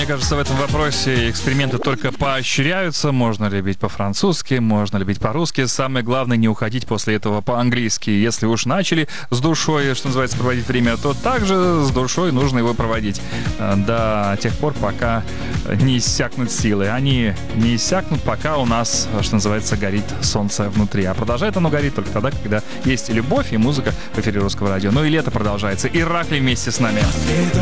кажется, в этом вопросе эксперименты только поощряются. Можно любить по-французски, можно любить по-русски. Самое главное, не уходить после этого по-английски. Если уж начали с душой, что называется, проводить время, то также с душой нужно его проводить до тех пор, пока не иссякнут силы. Они не иссякнут, пока у нас, что называется, горит солнце внутри. А продолжает оно гореть только тогда, когда есть и любовь, и музыка в эфире Русского радио. Ну и лето продолжается. Иракли вместе с нами.